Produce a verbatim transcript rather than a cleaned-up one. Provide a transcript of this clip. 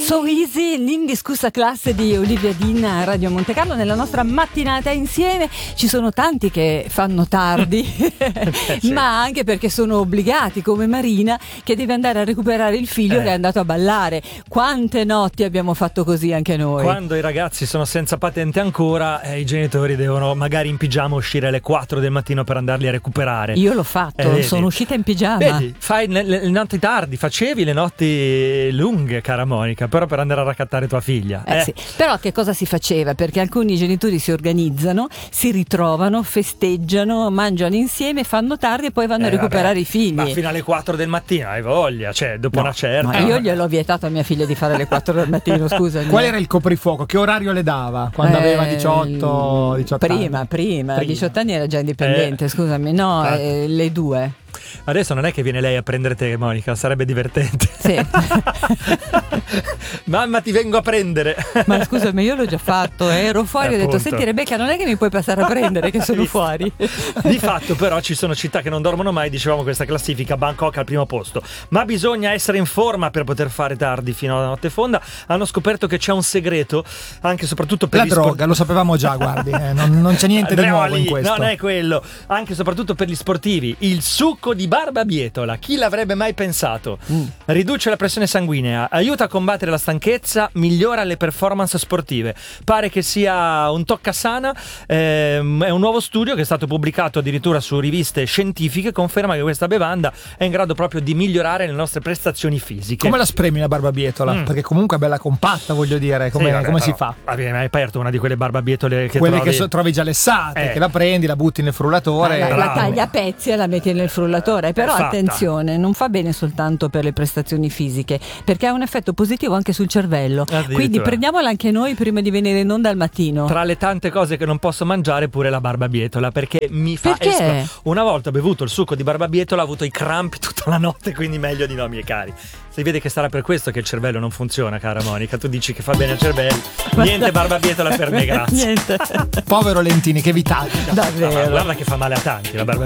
So Easy, l'indiscussa classe di Olivia Dean a Radio Monte Carlo. Nella nostra mattinata insieme ci sono tanti che fanno tardi sì. ma anche perché sono obbligati, come Marina che deve andare a recuperare il figlio eh. che è andato a ballare. Quante notti abbiamo fatto così anche noi. Quando i ragazzi sono senza patente ancora, eh, i genitori devono magari in pigiama uscire alle quattro del mattino per andarli a recuperare. Io l'ho fatto, eh, sono uscita in pigiama. Vedi, fai le, le notti tardi, facevi le notti lunghe, cara Monica, però per andare a raccattare tua figlia. Eh, eh. Sì. Però che cosa si faceva? Perché alcuni genitori si organizzano, si ritrovano, festeggiano, mangiano insieme, fanno tardi e poi vanno eh, a recuperare vabbè, i figli. Ma fino alle quattro del mattino, hai voglia, cioè dopo no, una certa. Ma io gliel'ho vietato a mia figlia di fare le quattro del mattino, scusa. Qual era il coprifuoco? Che orario le dava quando eh, aveva diciotto, diciotto prima, anni? Prima, prima, diciotto anni era già indipendente, eh. scusami, no, ah. eh, le due. Adesso non è che viene lei a prendere te, Monica, sarebbe divertente. Sì. Mamma, ti vengo a prendere. Ma scusami, io l'ho già fatto, eh. ero fuori e ho detto: senti Rebecca, non è che mi puoi passare a prendere che sono fuori. Di fatto però ci sono città che non dormono mai, dicevamo questa classifica, Bangkok al primo posto. Ma bisogna essere in forma per poter fare tardi fino alla notte fonda. Hanno scoperto che c'è un segreto, anche e soprattutto per la gli droga, sport- lo sapevamo già, guardi, eh, non, non c'è niente di no, nuovo lì, in questo. Non è quello, anche e soprattutto per gli sportivi, il succo di barbabietola, chi l'avrebbe mai pensato? Mm. Riduce la pressione sanguinea, aiuta a combattere la stanchezza, migliora le performance sportive. Pare che sia un toccasana, ehm, è un nuovo studio che è stato pubblicato addirittura su riviste scientifiche, conferma che questa bevanda è in grado proprio di migliorare le nostre prestazioni fisiche. Come la spremi la barbabietola? Mm. Perché comunque è bella compatta, voglio dire, come, sì, vabbè, come però, si fa? Vabbè, ma hai aperto una di quelle barbabietole che quelle trovi... che so, trovi già lessate, eh. che la prendi, la butti nel frullatore. Ah, e... la, la taglia a pezzi e la metti nel frullatore. Però attenzione, non fa bene soltanto per le prestazioni fisiche, perché ha un effetto positivo anche sul cervello. Quindi prendiamola anche noi prima di venire in onda al mattino. Tra le tante cose che non posso mangiare, pure la barbabietola, perché mi fa perché? Espl- una volta ho bevuto il succo di barbabietola, ho avuto i crampi tutta la notte, quindi meglio di no, miei cari. Si vede che sarà per questo che il cervello non funziona, cara Monica. Tu dici che fa bene al cervello, niente barbabietola per me, grazie. Niente. Povero Lentini, che vitalità. Davvero. No, guarda che fa male a tanti la barbabietola.